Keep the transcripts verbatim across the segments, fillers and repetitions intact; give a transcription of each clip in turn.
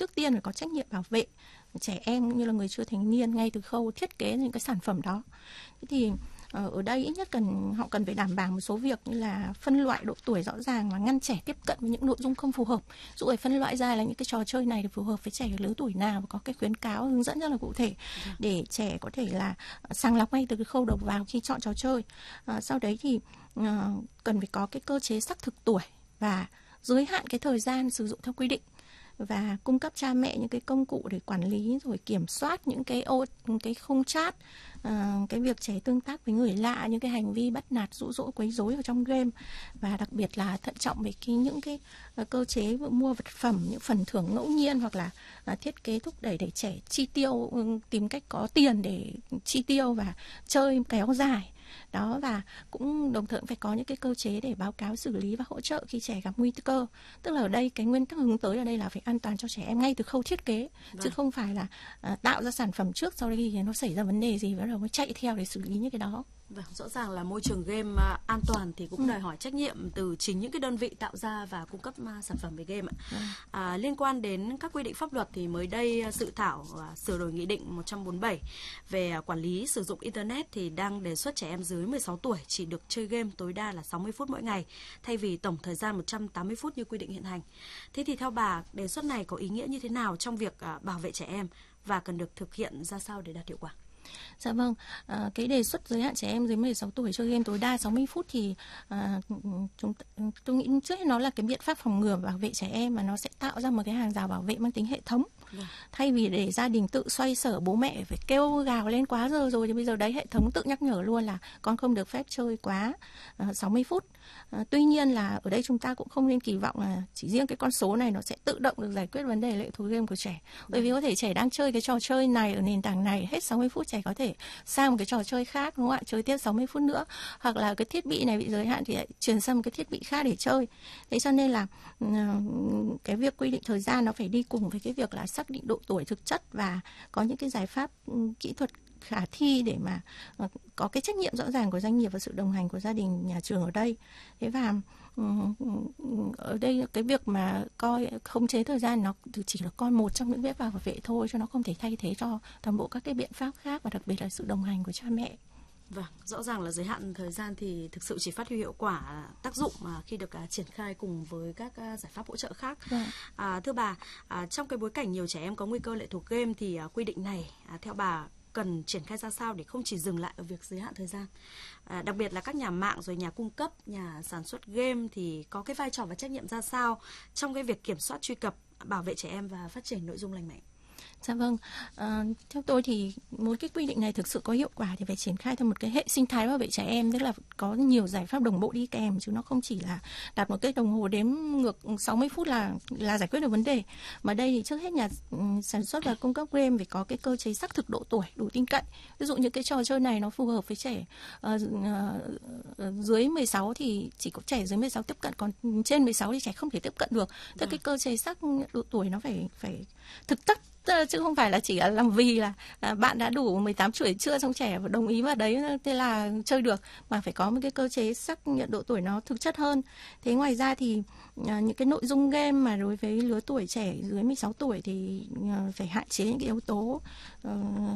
trước tiên phải có trách nhiệm bảo vệ trẻ em như là người chưa thành niên ngay từ khâu thiết kế những cái sản phẩm đó. Thế thì ở đây ít nhất cần họ cần phải đảm bảo một số việc như là phân loại độ tuổi rõ ràng và ngăn trẻ tiếp cận với những nội dung không phù hợp. Ví dụ phải phân loại ra là những cái trò chơi này phù hợp với trẻ ở lứa tuổi nào và có cái khuyến cáo hướng dẫn rất là cụ thể để trẻ có thể là sàng lọc ngay từ cái khâu đầu vào khi chọn trò chơi. À, sau đấy thì uh, cần phải có cái cơ chế xác thực tuổi và giới hạn cái thời gian sử dụng theo quy định, và cung cấp cha mẹ những cái công cụ để quản lý rồi kiểm soát những cái ô những cái khung chat, uh, cái việc trẻ tương tác với người lạ, những cái hành vi bắt nạt, dụ dỗ, quấy rối ở trong game, và đặc biệt là thận trọng về cái những cái uh, cơ chế mua vật phẩm, những phần thưởng ngẫu nhiên hoặc là uh, thiết kế thúc đẩy để trẻ chi tiêu, um, tìm cách có tiền để chi tiêu và chơi kéo dài. Đó, và cũng đồng thời phải có những cái cơ chế để báo cáo, xử lý và hỗ trợ khi trẻ gặp nguy cơ. Tức là ở đây cái nguyên tắc hướng tới ở đây là phải an toàn cho trẻ em ngay từ khâu thiết kế, vâng. chứ không phải là uh, tạo ra sản phẩm trước sau đây thì nó xảy ra vấn đề gì bắt đầu mới chạy theo để xử lý những cái đó. Vâng, rõ ràng là môi trường game uh, an toàn thì cũng ừ. đòi hỏi trách nhiệm từ chính những cái đơn vị tạo ra và cung cấp uh, sản phẩm về game ạ. Ừ. À, liên quan đến các quy định pháp luật thì mới đây uh, dự thảo uh, sửa đổi nghị định một trăm bốn mươi bảy về uh, quản lý sử dụng internet thì đang đề xuất trẻ em dưới mười sáu tuổi chỉ được chơi game tối đa là sáu mươi phút mỗi ngày thay vì tổng thời gian một trăm tám mươi phút như quy định hiện hành. Thế thì theo bà, đề xuất này có ý nghĩa như thế nào trong việc uh, bảo vệ trẻ em và cần được thực hiện ra sao để đạt hiệu quả? Dạ vâng, à, cái đề xuất giới hạn trẻ em dưới mười sáu tuổi chơi game tối đa sáu mươi phút thì à, chúng tôi nghĩ trước hết nó là cái biện pháp phòng ngừa bảo vệ trẻ em, mà nó sẽ tạo ra một cái hàng rào bảo vệ mang tính hệ thống. Yeah. Thay vì để gia đình tự xoay sở, bố mẹ phải kêu gào lên quá giờ rồi thì bây giờ đấy hệ thống tự nhắc nhở luôn là con không được phép chơi quá uh, sáu mươi phút. Uh, tuy nhiên là ở đây chúng ta cũng không nên kỳ vọng là chỉ riêng cái con số này nó sẽ tự động được giải quyết vấn đề lệ thuộc game của trẻ. Yeah. Bởi vì có thể trẻ đang chơi cái trò chơi này ở nền tảng này, hết sáu mươi phút trẻ có thể sang một cái trò chơi khác, đúng không ạ, chơi tiếp sáu mươi phút nữa, hoặc là cái thiết bị này bị giới hạn thì lại chuyển sang một cái thiết bị khác để chơi. Thế cho nên là uh, cái việc quy định thời gian nó phải đi cùng với cái việc là xác định độ tuổi thực chất và có những cái giải pháp um, kỹ thuật khả thi để mà uh, có cái trách nhiệm rõ ràng của doanh nghiệp và sự đồng hành của gia đình, nhà trường ở đây. Thế và um, ở đây cái việc mà coi khống chế thời gian nó chỉ là coi một trong những biện pháp bảo vệ thôi, cho nó không thể thay thế cho toàn bộ các cái biện pháp khác, và đặc biệt là sự đồng hành của cha mẹ. Vâng, rõ ràng là giới hạn thời gian thì thực sự chỉ phát huy hiệu quả tác dụng mà khi được uh, triển khai cùng với các uh, giải pháp hỗ trợ khác. Vâng. À, thưa bà, à, trong cái bối cảnh nhiều trẻ em có nguy cơ lệ thuộc game thì uh, quy định này uh, theo bà cần triển khai ra sao để không chỉ dừng lại ở việc giới hạn thời gian? À, đặc biệt là các nhà mạng rồi nhà cung cấp, nhà sản xuất game thì có cái vai trò và trách nhiệm ra sao trong cái việc kiểm soát, truy cập, bảo vệ trẻ em và phát triển nội dung lành mạnh? Dạ vâng, à, theo tôi thì muốn cái quy định này thực sự có hiệu quả thì phải triển khai theo một cái hệ sinh thái bảo vệ trẻ em, tức là có nhiều giải pháp đồng bộ đi kèm, chứ nó không chỉ là đặt một cái đồng hồ đếm ngược sáu mươi phút là là giải quyết được vấn đề. Mà đây thì trước hết nhà sản xuất và cung cấp game phải có cái cơ chế xác thực độ tuổi đủ tin cậy. Ví dụ như cái trò chơi này nó phù hợp với trẻ uh, uh, dưới mười sáu thì chỉ có trẻ dưới mười sáu tiếp cận, còn trên mười sáu thì trẻ không thể tiếp cận được. Tức cái cơ chế xác độ tuổi nó phải phải thực chất, chứ không phải là chỉ là làm vì là à, bạn đã đủ mười tám tuổi chưa, xong trẻ đồng ý vào đấy thế là chơi được, mà phải có một cái cơ chế xác nhận độ tuổi nó thực chất hơn. Thế ngoài ra thì à, những cái nội dung game mà đối với lứa tuổi trẻ dưới mười sáu tuổi thì à, phải hạn chế những cái yếu tố uh,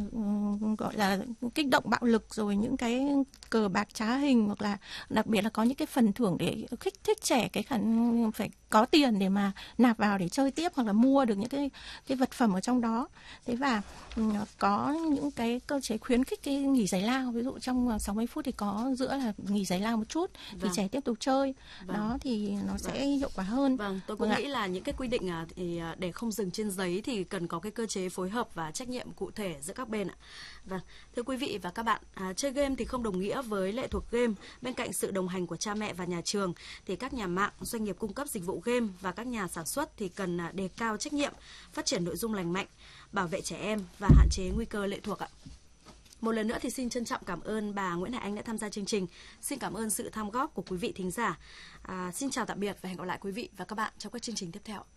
uh, gọi là kích động bạo lực, rồi những cái cờ bạc trá hình, hoặc là đặc biệt là có những cái phần thưởng để kích thích trẻ cái khả năng phải có tiền để mà nạp vào để chơi tiếp, hoặc là mua được những cái cái vật phẩm ở trong đó. Thế và có những cái cơ chế khuyến khích cái nghỉ giải lao, ví dụ trong sáu mươi phút thì có giữa là nghỉ giải lao một chút, vâng. thì trẻ tiếp tục chơi. Vâng. Đó thì nó vâng. sẽ hiệu quả hơn. Vâng, tôi cũng vâng nghĩ ạ. là những cái quy định thì để không dừng trên giấy thì cần có cái cơ chế phối hợp và trách nhiệm cụ thể giữa các bên ạ. Vâng, thưa quý vị và các bạn, à, chơi game thì không đồng nghĩa với lệ thuộc game. Bên cạnh sự đồng hành của cha mẹ và nhà trường thì các nhà mạng, doanh nghiệp cung cấp dịch vụ game và các nhà sản xuất thì cần đề cao trách nhiệm, phát triển nội dung lành mạnh, bảo vệ trẻ em và hạn chế nguy cơ lệ thuộc ạ. Một lần nữa thì xin trân trọng cảm ơn bà Nguyễn Hải Anh đã tham gia chương trình. Xin cảm ơn sự tham góp của quý vị thính giả. À, xin chào tạm biệt và hẹn gặp lại quý vị và các bạn trong các chương trình tiếp theo.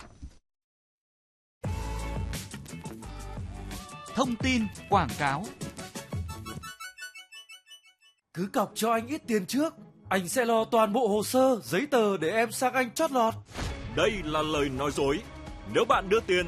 Thông tin quảng cáo. Cứ cọc cho anh ít tiền trước, anh sẽ lo toàn bộ hồ sơ, giấy tờ để em sang anh chót lọt. Đây là lời nói dối. Nếu bạn đưa tiền